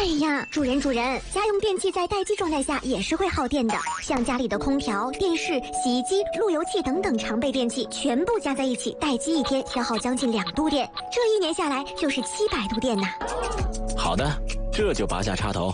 呀，主人，家用电器在待机状态下也是会耗电的，像家里的空调、电视、洗衣机、路由器等等常备电器，全部加在一起，待机1天消耗将近2度电，这1年下来就是700度电呢。 好的，这就拔下插头。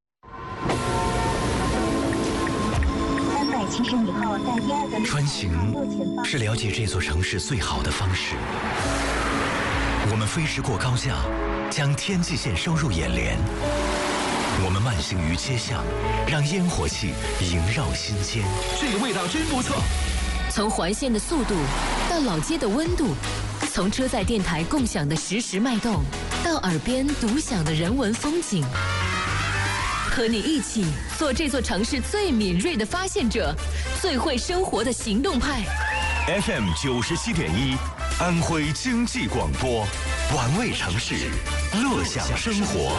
370米后在第2个穿行是了解这座城市最好的方式。我们飞驰过高架，将天际线收入眼帘。我们慢行于街巷，让烟火气萦绕心间。 这个味道真不错。 从环线的速度到老街的温度，从车载电台共享的实时脉动，到耳边独享的人文风景。和你一起做这座城市最敏锐的发现者，最会生活的行动派。 FM 97.1，安徽经济广播，玩味城市，乐享生活。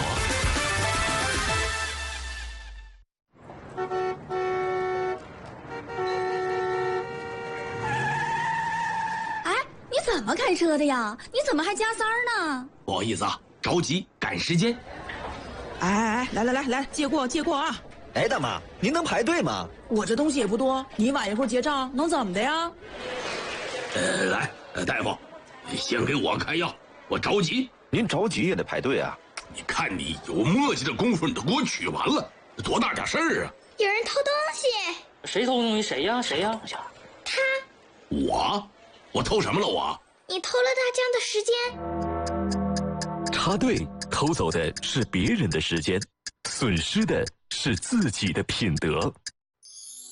哎，你怎么开车的呀？你怎么还加塞儿呢？ 不好意思啊，着急赶时间。 哎，来，借过啊！ 哎，大妈，您能排队吗？ 我这东西也不多，你晚一会儿结账能怎么的呀？ 来，大夫，先给我开药，我着急。 您着急也得排队啊！ 你看你有磨叽的功夫，你都给我取完了，多大点事儿啊！ 有人偷东西！ 谁偷东西？谁呀？ 他。 我偷什么了我？ 你偷了大江的时间。 插队偷走的是别人的时间，损失的是自己的品德。